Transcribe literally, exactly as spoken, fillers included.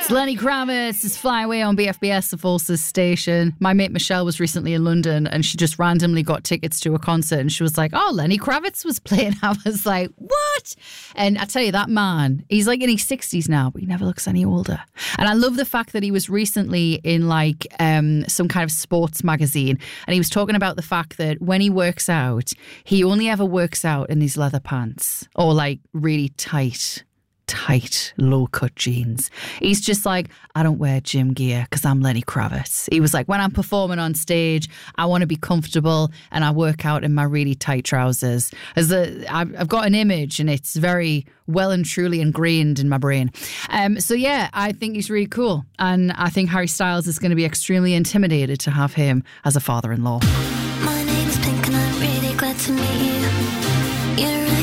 It's Lenny Kravitz is Fly Away on B F B S, the Forces station. My mate Michelle was recently in London and she just randomly got tickets to a concert and she was like, oh, Lenny Kravitz was playing. I was like, what? And I tell you, that man, he's like in his sixties now, but he never looks any older. And I love the fact that he was recently in like um, some kind of sports magazine and he was talking about the fact that when he works out, he only ever works out in these leather pants or like really tight tight, low-cut jeans. He's just like, I don't wear gym gear because I'm Lenny Kravitz. He was like, when I'm performing on stage, I want to be comfortable and I work out in my really tight trousers. As a, I've got an image and it's very well and truly ingrained in my brain. Um, so yeah, I think he's really cool. And I think Harry Styles is going to be extremely intimidated to have him as a father-in-law. My name is Pink and I'm really glad to meet you. You're